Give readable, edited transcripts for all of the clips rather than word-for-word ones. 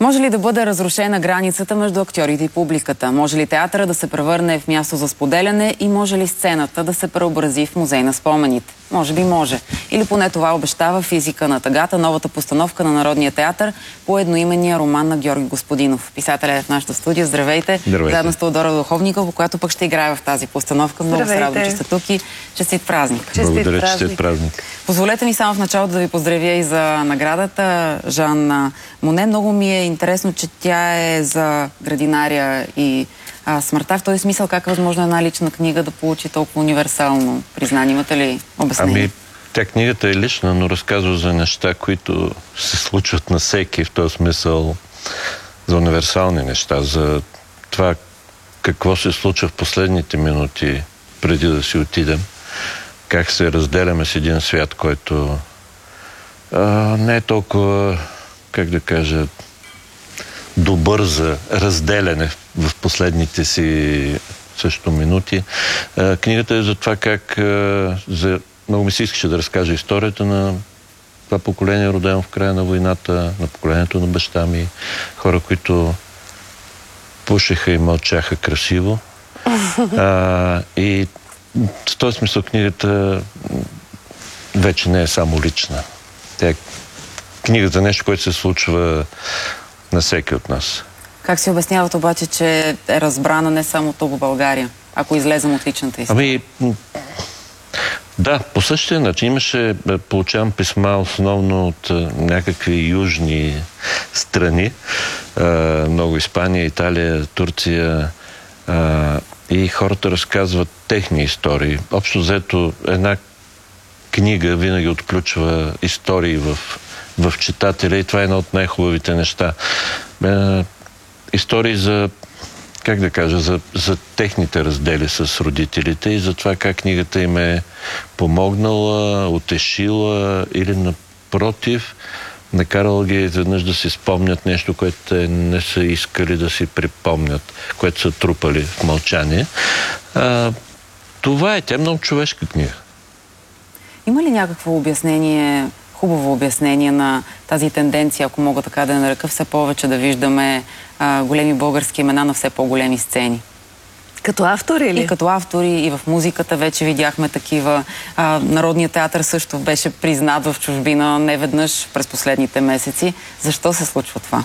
Може ли да бъде разрушена границата между актьорите и публиката? Може ли театъра да се превърне в място за споделяне и може ли сцената да се преобрази в музей на спомените? Може би може. Или поне това обещава Физика на тъгата, новата постановка на Народния театър по едноименния роман на Георги Господинов. Писателя е в нашото студио. Здравейте. Здравейте. Заедно с Теодора Духовникова, която пък ще играе в тази постановка. Много се радвам, че сте тук и честит празник. Благодаря, честит празник. Позволете ми само в началото да ви поздравя и за наградата Жан Моне. Много ми е интересно, че тя е за градинария и смъртта. В този смисъл, как е възможно една лична книга да получи толкова универсално признание? Имате ли обяснение? Тя книгата е лична, но разказва за неща, които се случват на всеки, в този смисъл за универсални неща, за това какво се случва в последните минути преди да си отидем, как се разделяме с един свят, който не е толкова, как да кажа, добър за разделяне в последните си също минути. Книгата е за това как много ми се искаше да разкажа историята на това поколение, родено в края на войната, на поколението на баща ми, хора, които пушеха и мълчаха красиво. И в този смисъл книгата вече не е само лична. Книгата е нещо, което се случва на всеки от нас. Как си обясняват обаче, че е разбрана не само тук в България, ако излезем от личната история? Да, по същия начин получавам писма основно от някакви южни страни, много Испания, Италия, Турция, и хората разказват техни истории. Общо взето една книга винаги отключва истории в читателя и това е едно от най-хубавите неща. Истории за, как да кажа, за техните раздели с родителите и за това как книгата им е помогнала, утешила или напротив, накарала ги изведнъж да си спомнят нещо, което те не са искали да си припомнят, което са трупали в мълчание. Това е, тя е много човешка книга. Има ли някакво обяснение, хубаво обяснение на тази тенденция, ако мога така да нарека, все повече да виждаме големи български имена на все по-големи сцени? Като автори или? И като автори, и в музиката вече видяхме такива. Народният театър също беше признат в чужбина неведнъж през последните месеци. Защо се случва това?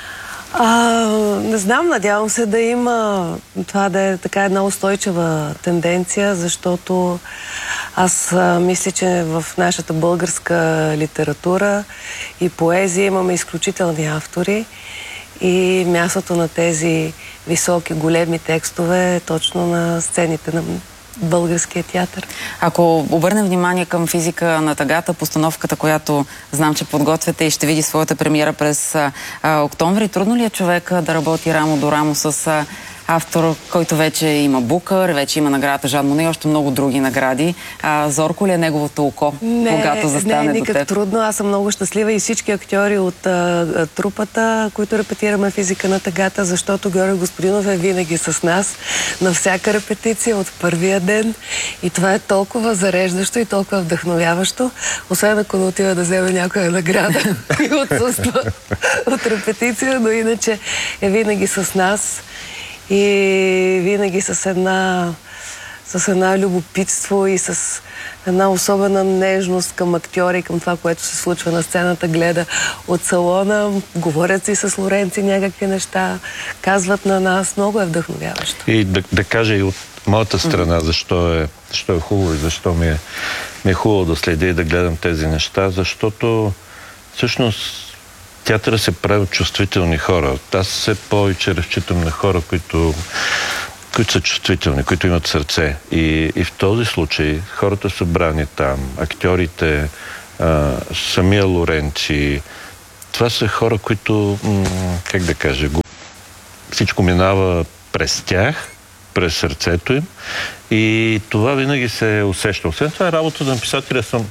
Не знам, надявам се да има това да е така една устойчива тенденция, защото аз мисля, че в нашата българска литература и поезия имаме изключителни автори и мястото на тези високи, големи текстове е точно на сцените на българския театър. Ако обърнем внимание към Физика на тъгата, постановката, която знам, че подготвяте и ще види своята премиера през октомври, трудно ли е човек да работи рамо до рамо с автор, който вече има Букър, вече има наградата Жан Моне и още много други награди? Зорко ли е неговото око, когато застане до теб? Не, никак трудно. Аз съм много щастлива и всички актьори от трупата, които репетираме Физика на тъгата, защото Георги Господинов е винаги с нас на всяка репетиция от първия ден. И това е толкова зареждащо и толкова вдъхновяващо, освен ако не отива да вземе някоя награда и отсъства от репетиция, но иначе е винаги с нас. И винаги с една любопитство и с една особена нежност към актьори, към това, което се случва на сцената, гледа от салона, говорят си с Лоренци някакви неща, казват на нас, много е вдъхновяващо. И да кажа и от моята страна, защо е хубаво и защо ми е хубаво да следя и да гледам тези неща, защото всъщност театъра се прави от чувствителни хора. Аз все повече разчитам на хора, които са чувствителни, които имат сърце. И в този случай хората са брани там, актьорите, самия Лоренци. Това са хора, които, как да кажа, всичко минава през тях, през сърцето им и това винаги се усеща. Освен това, работата на писателя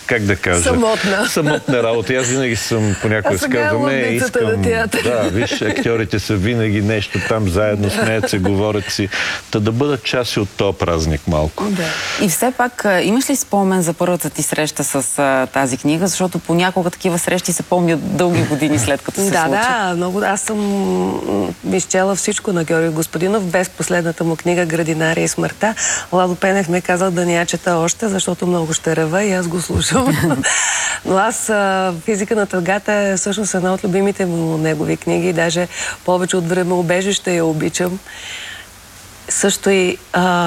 как да кажа? Самотна работа. Аз винаги съм понякога сказвам, искам... Да, виж, актьорите са винаги нещо там заедно, смеят се, говорят си. Да бъдат части от този празник малко. Да. И все пак, имаш ли спомен за първата ти среща с тази книга? Защото понякога такива срещи се помнят дълги години след като се случат. Да, много. Аз съм изчела всичко на Георги Господинов, без последната му книга "Градинария и смъртта". Владо Пенев ми е казал да не я чета още, защото много ще рева и аз го слушам. Но аз "Физика на тъгата" е всъщност една от любимите му негови книги. Даже повече от "Времеубежище" я обичам. Също и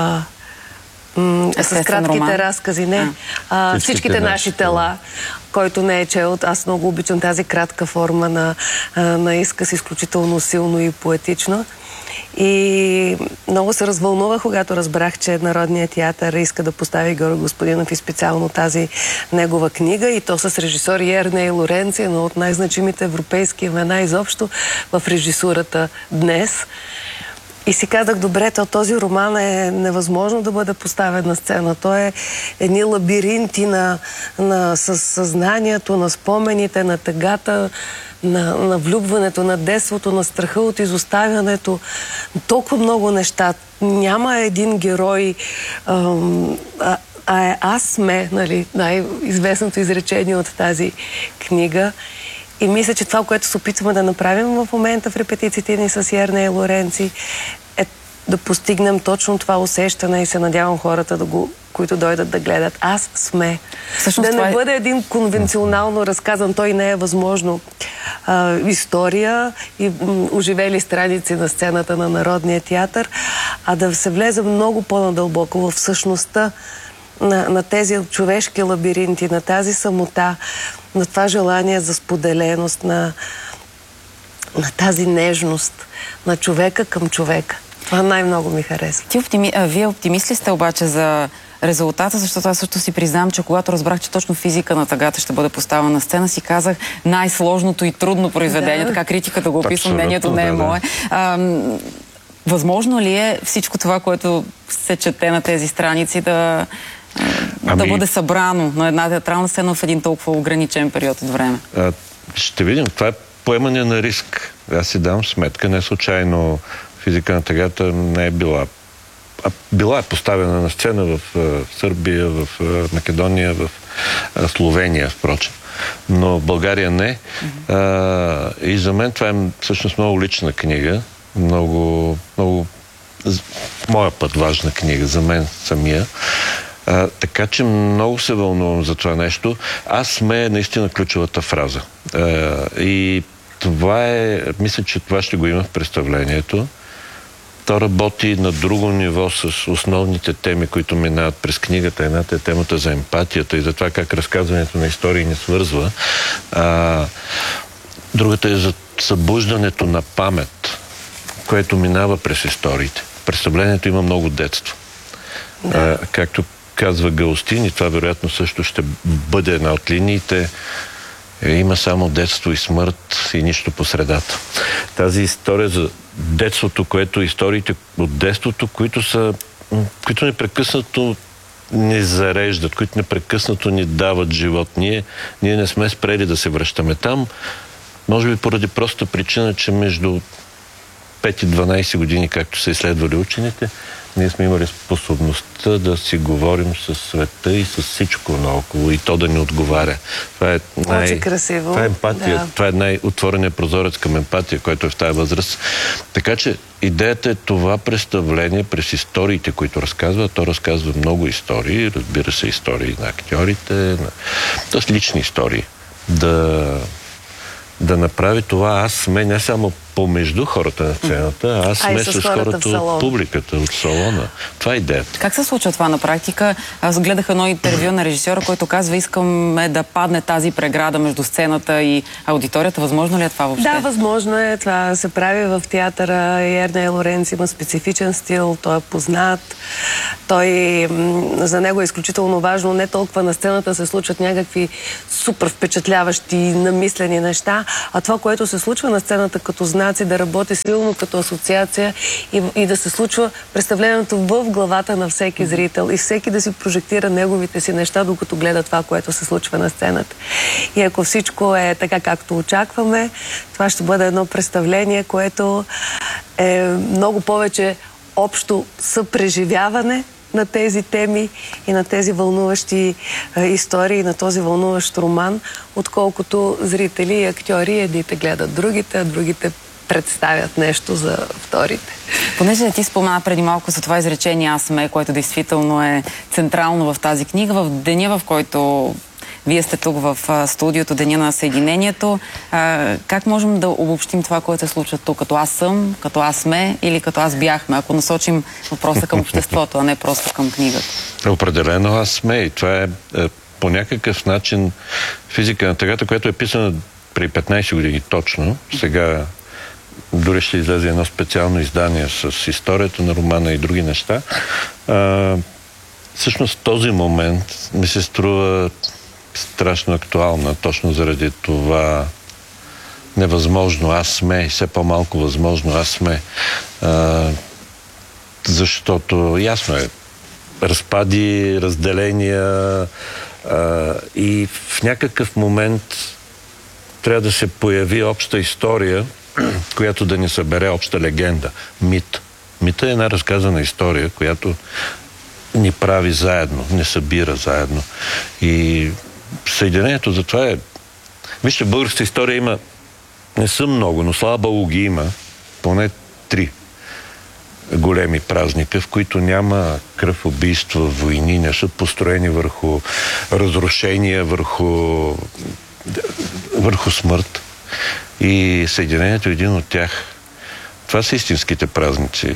с кратките разкази. Не. Всичките наши тела, който не е чел. Аз много обичам тази кратка форма на изказ, изключително силно и поетично. И много се развълнувах, когато разбрах, че Народният театър иска да постави Георги Господинов и специално тази негова книга, и то с режисьор Ерне Лоренци, едно от най-значимите европейски имена изобщо в режисурата днес. И си казах, добре, този роман е невъзможно да бъде поставен на сцена. Той е едни лабиринти със съзнанието, на спомените, на тъгата, на влюбването, на детството, на страха от изоставянето. Толкова много неща. Няма един герой, аз сме, нали, най-известното изречение от тази книга. И мисля, че това, което се опитваме да направим в момента в репетициите ни с Ерне и Лоренци, е да постигнем точно това усещане, и се надявам хората, които дойдат да гледат. Аз сме. Всъщност, да не бъде един конвенционално разказан, той не е възможно, история и оживели страници на сцената на Народния театър, а да се влезе много по-надълбоко в същността на тези човешки лабиринти, на тази самота, на това желание за споделеност, на тази нежност на човека към човека. Това най-много ми харесва. Вие оптимист ли сте обаче за резултата? Защото аз също си признавам, че когато разбрах, че точно "Физика на тъгата" ще бъде поставена на сцена, си казах най-сложното и трудно произведение. Така критика да го описвам, мнението не е мое. Възможно ли е всичко това, което се чете на тези страници, да бъде събрано на една театрална сцена в един толкова ограничен период от време? Ще видим. Това е поемане на риск. Аз си дам сметка. Не случайно "Физика на тъгата" не е била. Била е поставена на сцена в Сърбия, в Македония, в Словения, впрочем. Но в България не. И за мен това е всъщност много лична книга. Много моя път важна книга за мен самия. Така че много се вълнувам за това нещо. Аз сме наистина ключовата фраза. И това е... Мисля, че това ще го има в представлението. То работи на друго ниво с основните теми, които минават през книгата. Едната е темата за емпатията и за това как разказването на истории ни свързва. Другата е за събуждането на памет, което минава през историите. Представлението има много детство. Да. Както казва Галстин, и това вероятно също ще бъде една от линиите, има само детство и смърт и нищо по средата. Тази история за детството, което историите от детството, които непрекъснато ни зареждат, които непрекъснато ни дават живот. Ние не сме спрели да се връщаме там, може би поради проста причина, че между 5 и 12 години, както са изследвали учените, ние сме имали способността да си говорим с света и с всичко наоколо и то да ни отговаря. Това е красиво. Това е емпатия. Да. Това е най-отвореният прозорец към емпатия, който е в тази възраст. Така че идеята е това представление през историите, които разказва. То разказва много истории, разбира се, истории на актьорите, тоест лични истории. Да направи това аз сме не само помежду хората на сцената, аз сме с хората от публиката, от салона. Това е идеята. Как се случва това на практика? Аз гледах едно интервю на режисьора, който казва, искаме да падне тази преграда между сцената и аудиторията. Възможно ли е това въобще? Да, възможно е. Това се прави в театъра. Ерне Лоренци има специфичен стил, той е познат. За него е изключително важно не толкова на сцената се случват някакви супер впечатляващи, намислени неща, а това, което се случва на сцената като знак знаци, да работи силно като асоциация и да се случва представлението в главата на всеки зрител и всеки да си прожектира неговите си неща, докато гледа това, което се случва на сцената. И ако всичко е така, както очакваме, това ще бъде едно представление, което е много повече общо съпреживяване на тези теми и на тези вълнуващи истории, на този вълнуващ роман, отколкото зрители и актьори едните гледат другите, а другите представят нещо за вторите. Понеже ти спомена преди малко за това изречение "Аз сме", което действително е централно в тази книга, в деня, в който вие сте тук в студиото, деня на съединението. Как можем да обобщим това, което се случва тук? Като "аз съм", като "аз сме" или като "аз бяхме", ако насочим въпроса към обществото, а не просто към книгата? Определено "аз сме", и това е по някакъв начин физика на тъгата, която е писана при 15 години точно. Сега дори ще излезе едно специално издание с историята на романа и други неща. Всъщност този момент ми се струва страшно актуална, точно заради това невъзможно "аз сме" и все по-малко възможно "аз сме". Защото ясно е, разпади, разделения и в някакъв момент трябва да се появи обща история, която да ни събере, обща легенда, мит. Мита е една разказана история, която ни прави заедно, ни събира заедно. И съединението за това е... Вижте, българската история има... Не са много, но слава Богу ги има. Поне 3 големи празника, в които няма кръв, убийства, войни, не са построени върху разрушения, върху смърт. И съединението е един от тях. Това са истинските празници.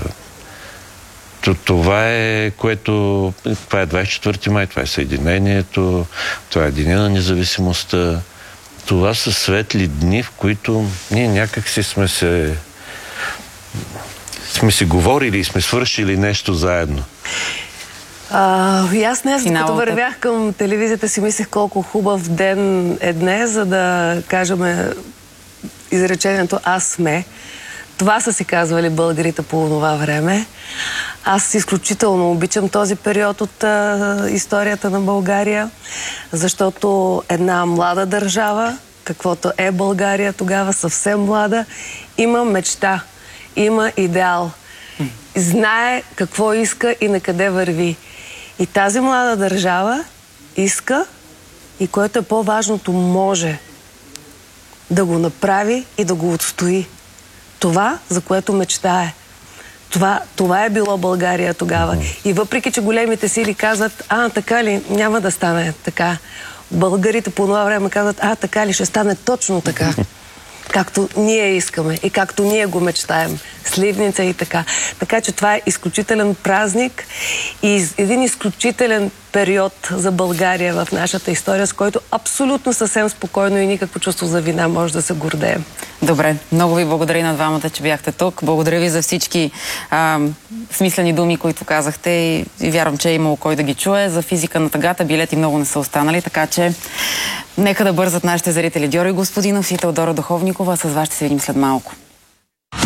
Това е, което... Това е 24 май, това е съединението, това е Деня на независимостта. Това са светли дни, в които ние някак си сме си говорили и сме свършили нещо заедно. И аз днес, като вървях към телевизията, си мислех колко хубав ден е днес, за да кажем изречението "аз сме". Това са си казвали българите по това време. Аз изключително обичам този период от историята на България, защото една млада държава, каквото е България тогава, съвсем млада, има мечта, има идеал. Знае какво иска и на къде върви. И тази млада държава иска и, което е по-важното, може да го направи и да го отстои. Това, за което мечтае. Това е било България тогава. И въпреки, че големите сили казват: така ли, няма да стане така. Българите по това време казват: така ли, ще стане точно така. Както ние искаме и както ние го мечтаем. Сливница и така. Така че това е изключителен празник и един изключителен период за България в нашата история, с който абсолютно съвсем спокойно и никакво чувство за вина може да се гордеем. Добре, много ви благодаря и на двамата, че бяхте тук. Благодаря ви за всички смислени думи, които казахте и вярвам, че е имало кой да ги чуе. За "Физика на тъгата" билети много не са останали, така че нека да бързат нашите зрители. Георги Господинов и Теодора Духовникова. С вас ще се видим след малко.